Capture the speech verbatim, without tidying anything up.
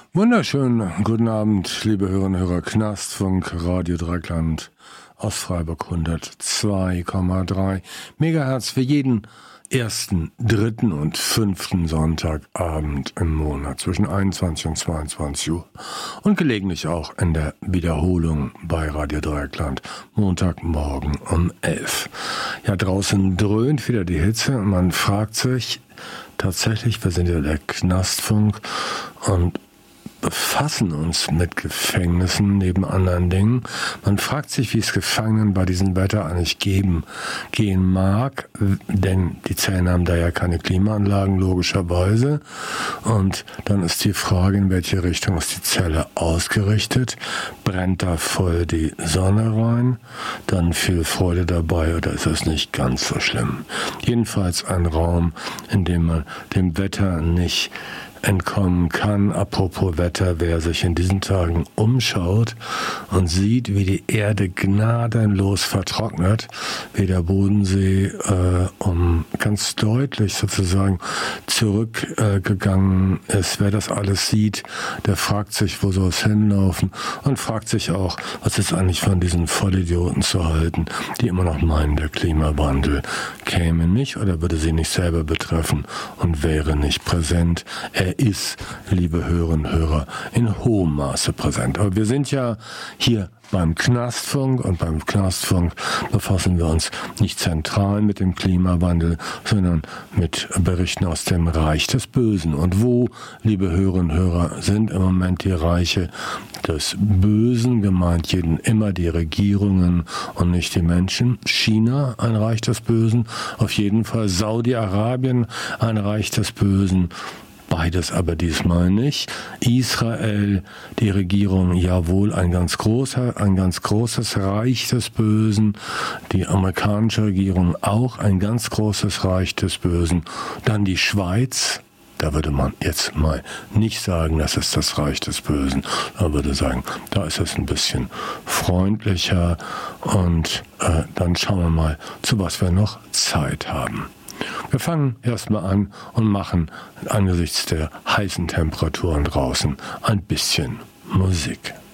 Wunderschönen guten Abend, liebe Hörerinnen und Hörer. Knastfunk, Radio Dreieckland aus Freiburg hundertzwei Komma drei Megahertz für jeden ersten, dritten und fünften Sonntagabend im Monat zwischen einundzwanzig und zweiundzwanzig Uhr und gelegentlich auch in der Wiederholung bei Radio Dreieckland Montagmorgen um elf. Ja, draußen dröhnt wieder die Hitze und man fragt sich tatsächlich, wir sind ja der Knastfunk und befassen uns mit Gefängnissen neben anderen Dingen. Man fragt sich, wie es Gefangenen bei diesem Wetter eigentlich geben, gehen mag, denn die Zellen haben da ja keine Klimaanlagen, logischerweise. Und dann ist die Frage, in welche Richtung ist die Zelle ausgerichtet? Brennt da voll die Sonne rein? Dann viel Freude dabei oder ist es nicht ganz so schlimm? Jedenfalls ein Raum, in dem man dem Wetter nicht entkommen kann. Apropos Wetter, wer sich in diesen Tagen umschaut und sieht, wie die Erde gnadenlos vertrocknet, wie der Bodensee äh, um ganz deutlich sozusagen zurückgegangen äh, ist. Wer das alles sieht, der fragt sich, wo soll es hinlaufen, und fragt sich auch, was ist eigentlich von diesen Vollidioten zu halten, die immer noch meinen, der Klimawandel käme nicht oder würde sie nicht selber betreffen und wäre nicht präsent. Er ist, liebe Hörerinnen und Hörer, in hohem Maße präsent. Aber wir sind ja hier beim Knastfunk, und beim Knastfunk befassen wir uns nicht zentral mit dem Klimawandel, sondern mit Berichten aus dem Reich des Bösen. Und wo, liebe Hörerinnen und Hörer, sind im Moment die Reiche des Bösen? Gemeint jeden immer die Regierungen und nicht die Menschen. China, ein Reich des Bösen. Auf jeden Fall Saudi-Arabien, ein Reich des Bösen. Beides aber diesmal nicht. Israel, die Regierung, jawohl, ein ganz großer, ein ganz großes Reich des Bösen. Die amerikanische Regierung auch ein ganz großes Reich des Bösen. Dann die Schweiz. Da würde man jetzt mal nicht sagen, das ist das Reich des Bösen. Man würde sagen, da ist es ein bisschen freundlicher. Und äh, dann schauen wir mal, zu was wir noch Zeit haben. Wir fangen erstmal an und machen angesichts der heißen Temperaturen draußen ein bisschen Musik.